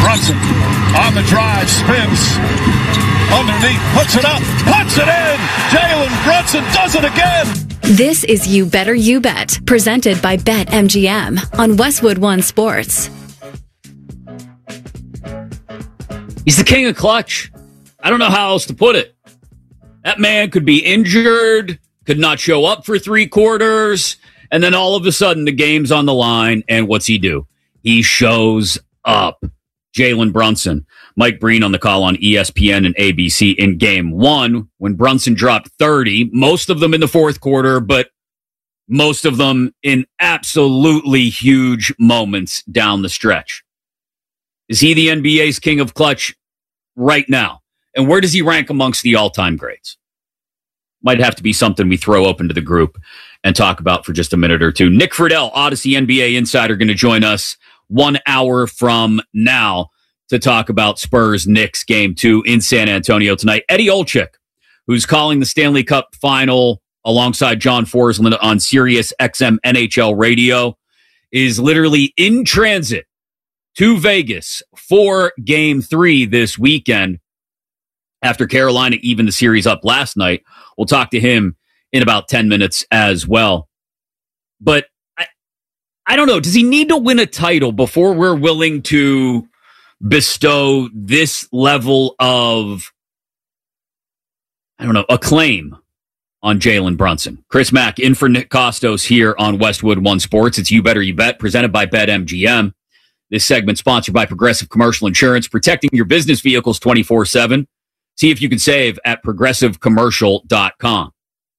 Brunson on the drive, spins underneath, puts it up, puts it in. Jalen Brunson does it again. This is You Better You Bet, presented by BetMGM on Westwood One Sports. He's the king of clutch. I don't know how else to put it. That man could be injured, could not show up for 3 quarters, and then all of a sudden the game's on the line, and what's he do? He shows up. Jalen Brunson. Mike Breen on the call on ESPN and ABC in game 1 when Brunson dropped 30, most of them in the fourth quarter, but most of them in absolutely huge moments down the stretch. Is he the NBA's king of clutch right now? And where does he rank amongst the all-time greats? Might have to be something we throw open to the group and talk about for just a minute or two. Nick Friedel, Odyssey NBA insider, going to join us 1 hour from now to talk about Spurs-Knicks Game 2 in San Antonio tonight. Eddie Olczyk, who's calling the Stanley Cup Final alongside John Forsland on Sirius XM NHL Radio, is literally in transit to Vegas for Game 3 this weekend after Carolina evened the series up last night. We'll talk to him in about 10 minutes as well. But I don't know. Does he need to win a title before we're willing to bestow this level of, acclaim on Jalen Brunson? Chris Mack in for Nick Costos here on Westwood One Sports. It's You Better You Bet, presented by BetMGM. This segment sponsored by Progressive Commercial Insurance, protecting your business vehicles 24/7. See if you can save at progressivecommercial.com.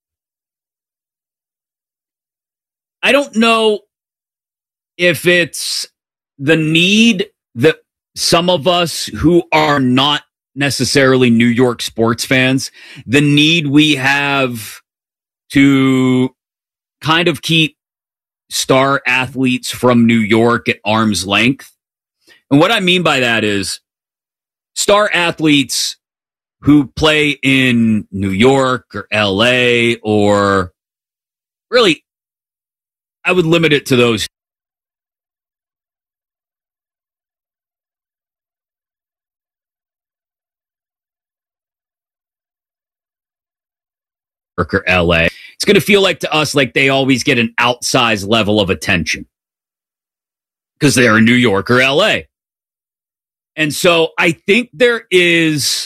I don't know if it's the need that some of us who are not necessarily New York sports fans, the need we have to kind of keep star athletes from New York at arm's length. And what I mean by that is star athletes who play in New York or LA, or really, I would limit it to those or LA. It's going to feel like to us like they always get an outsized level of attention because they're in New York or LA. And so I think there is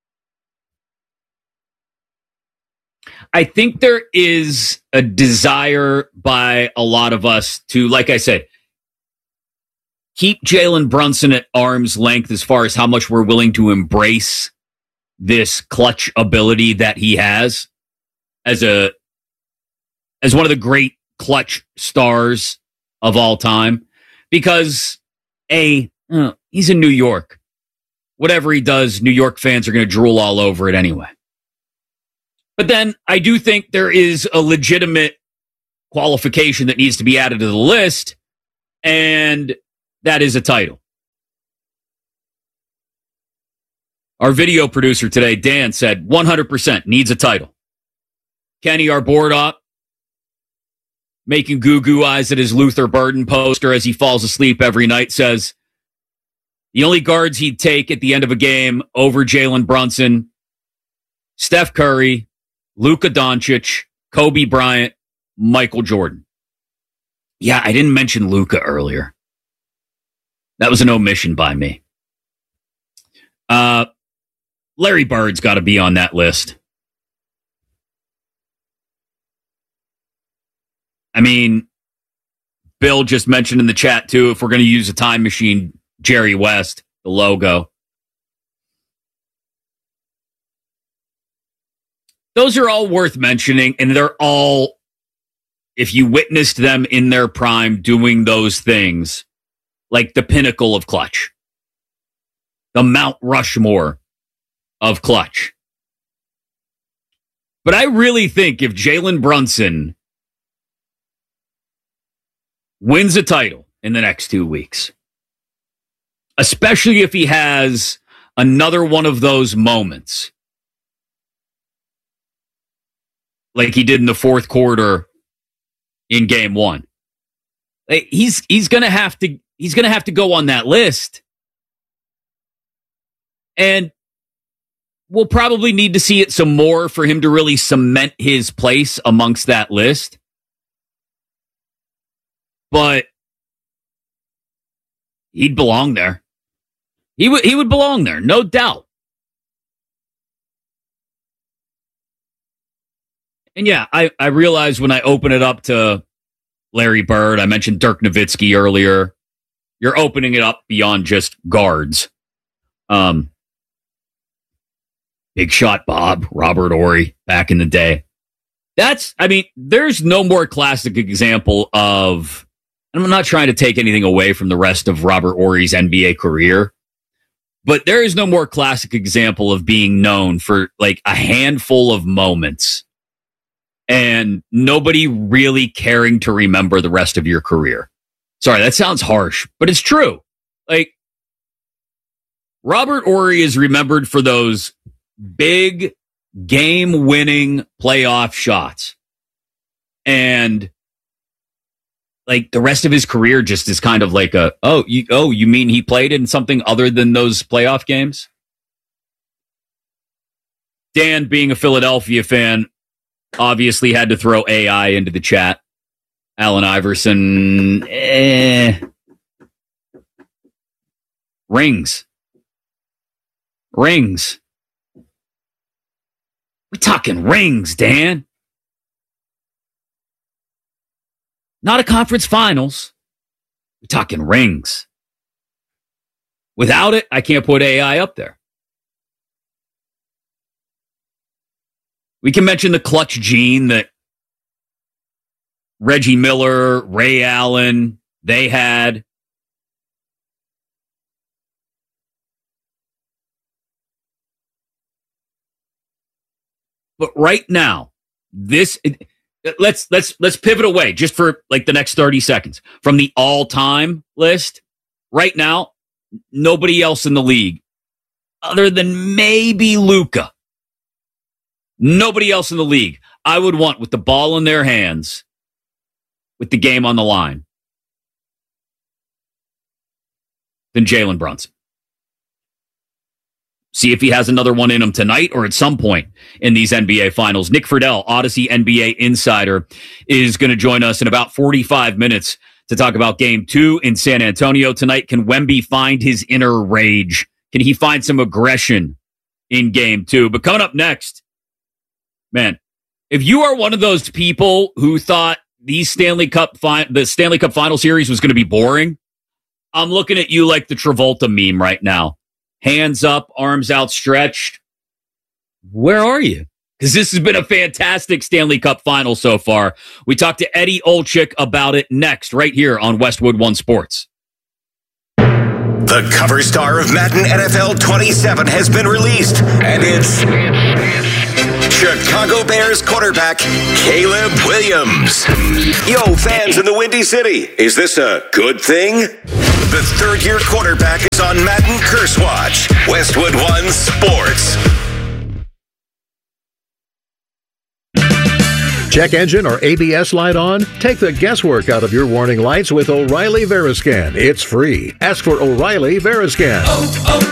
a desire by a lot of us to, like I said, keep Jalen Brunson at arm's length as far as how much we're willing to embrace this clutch ability that he has as one of the great clutch stars of all time. Because he's in New York. Whatever he does, New York fans are going to drool all over it anyway. But then I do think there is a legitimate qualification that needs to be added to the list, and that is a title. Our video producer today, Dan, said 100% needs a title. Kenny, our board op, making goo-goo eyes at his Luther Burden poster as he falls asleep every night, says the only guards he'd take at the end of a game over Jalen Brunson, Steph Curry, Luka Doncic, Kobe Bryant, Michael Jordan. Yeah, I didn't mention Luka earlier. That was an omission by me. Larry Bird's got to be on that list. I mean, Bill just mentioned in the chat, too, if we're going to use a time machine, Jerry West, the logo. Those are all worth mentioning, and they're all, if you witnessed them in their prime doing those things, like the pinnacle of clutch. The Mount Rushmore of clutch. But I really think if Jalen Brunson wins a title in the next 2 weeks, especially if he has another one of those moments like he did in the fourth quarter in game 1, he's going to have to go on that list. And we'll probably need to see it some more for him to really cement his place amongst that list. But he'd belong there. He would belong there, no doubt. And yeah, I realize when I open it up to Larry Bird, I mentioned Dirk Nowitzki earlier. You're opening it up beyond just guards. Big Shot Bob, Robert Horry, back in the day. There's no more classic example of, and I'm not trying to take anything away from the rest of Robert Horry's NBA career, but there is no more classic example of being known for like a handful of moments and nobody really caring to remember the rest of your career. Sorry, that sounds harsh, but it's true. Like, Robert Horry is remembered for those big game-winning playoff shots. And like the rest of his career just is kind of like you mean he played in something other than those playoff games? Dan, being a Philadelphia fan, obviously had to throw AI into the chat. Allen Iverson, rings. We're talking rings, Dan. Not a conference finals. We're talking rings. Without it, I can't put AI up there. We can mention the clutch gene that Reggie Miller, Ray Allen, they had. But right now, let's pivot away just for like the next 30 seconds from the all-time list. Right now, nobody else in the league other than maybe Luka. Nobody else in the league I would want with the ball in their hands with the game on the line than Jalen Brunson. See if he has another one in him tonight or at some point in these NBA Finals. Nick Friedel, Odyssey NBA insider, is going to join us in about 45 minutes to talk about Game 2 in San Antonio tonight. Can Wemby find his inner rage? Can he find some aggression in Game 2? But coming up next, man, if you are one of those people who thought the Stanley Cup Final Series was going to be boring, I'm looking at you like the Travolta meme right now. Hands up, arms outstretched. Where are you? Because this has been a fantastic Stanley Cup final so far. We talked to Eddie Olczyk about it next, right here on Westwood One Sports. The cover star of Madden NFL 27 has been released, and it's Chicago Bears quarterback Caleb Williams. Yo, fans in the Windy City, is this a good thing? The third-year quarterback is on Madden Curse Watch. Westwood One Sports. Check engine or ABS light on? Take the guesswork out of your warning lights with O'Reilly Veriscan. It's free. Ask for O'Reilly Veriscan.